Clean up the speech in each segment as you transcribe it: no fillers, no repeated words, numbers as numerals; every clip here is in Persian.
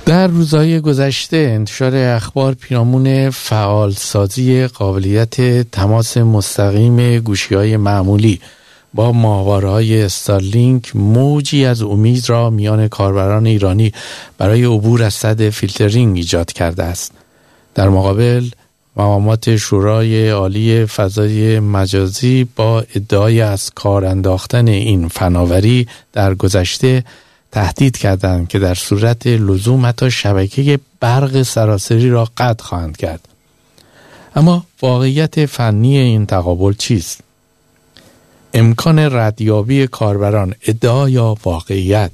در روزهای گذشته انتشار اخبار پیرامون فعالسازی قابلیت تماس مستقیم گوشی‌های معمولی با ماهواره‌های استارلینک موجی از امید را میان کاربران ایرانی برای عبور از سد فیلترینگ ایجاد کرده است. در مقابل مقامات شورای عالی فضای مجازی با ادعای از کار انداختن این فناوری در گذشته تهدید کردند که در صورت لزوم حتی شبکه برق سراسری را قطع خواهند کرد. اما واقعیت فنی این تقابل چیست؟ امکان ردیابی کاربران، ادعا یا واقعیت؟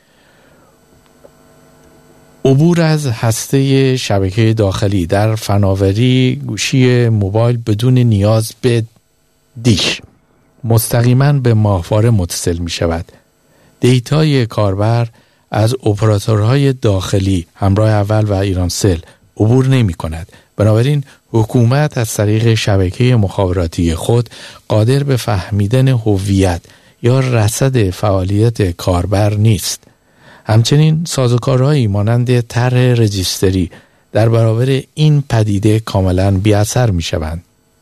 عبور از هسته شبکه داخلی در فناوری گوشی موبایل بدون نیاز به دیش مستقیما به ماهواره متصل می شود. دیتای کاربر از اپراتورهای داخلی همراه اول و ایرانسل عبور نمی کند. بنابراین حکومت از طریق شبکه مخابراتی خود قادر به فهمیدن هویت یا رصد فعالیت کاربر نیست. همچنین سازوکارهایی مانند طرح رجیستری در برابر این پدیده کاملا بی‌اثر می شوند.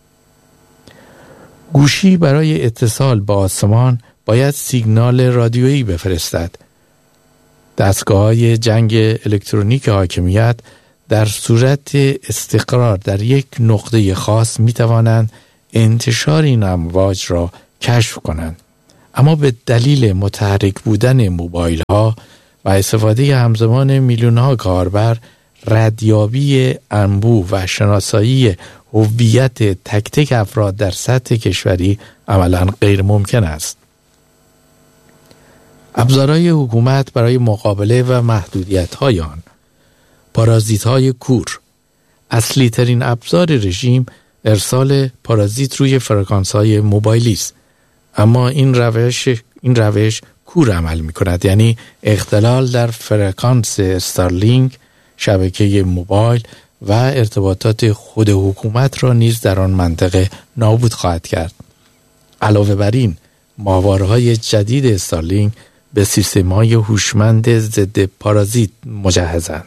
گوشی برای اتصال با آسمان باید سیگنال رادیویی بفرستد. دستگاه‌های جنگ الکترونیک حاکمیت در صورت استقرار در یک نقطه خاص می توانند انتشار این امواج را کشف کنند. اما به دلیل متحرک بودن موبایل ها و استفاده همزمان میلیون ها کاربر، ردیابی انبوه و شناسایی هویت تک تک افراد در سطح کشوری عملاً غیر ممکن است. ابزارهای حکومت برای مقابله و محدودیت‌های آن، پارازیت‌های کور. اصلی ترین ابزار رژیم ارسال پارازیت روی فرکانس‌های موبایلی است. اما این روش کور عمل می‌کند، یعنی اختلال در فرکانس استارلینک، شبکه موبایل و ارتباطات خود حکومت را نیز در آن منطقه نابود خواهد کرد. علاوه بر این، ماهواره‌های جدید استارلینک به سیستم‌های هوشمند ضد پارازیت مجهزند.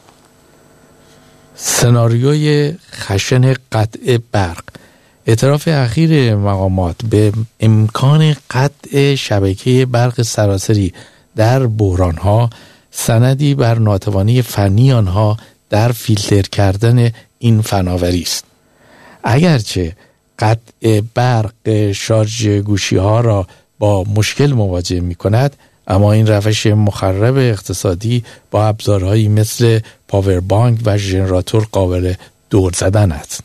سناریوی خشن قطع برق. اعتراف اخیر مقامات به امکان قطع شبکه برق سراسری در بحران‌ها سندی بر ناتوانی فنی آنها در فیلتر کردن این فناوری است. اگرچه قطع برق شارژ گوشی‌ها را با مشکل مواجه می‌کند، اما این روش مخرب اقتصادی با ابزارهایی مثل پاور بانک و ژنراتور قابل دور زدن است.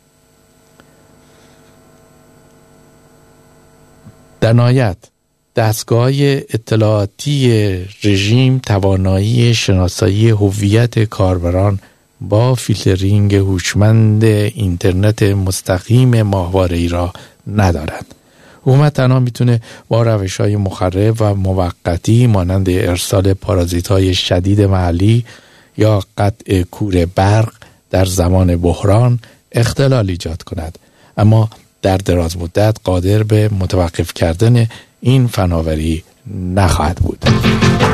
در نهایت، دستگاه اطلاعاتی رژیم توانایی شناسایی هویت کاربران با فیلترینگ هوشمند اینترنت مستقیم ماهواره‌ای را ندارد. حکومت تنها میتونه با روش‌های مخرب و موقتی مانند ارسال پارازیت‌های شدید محلی یا قطع کور برق در زمان بحران اختلال ایجاد کند، اما در دراز مدت قادر به متوقف کردن این فناوری نخواهد بود.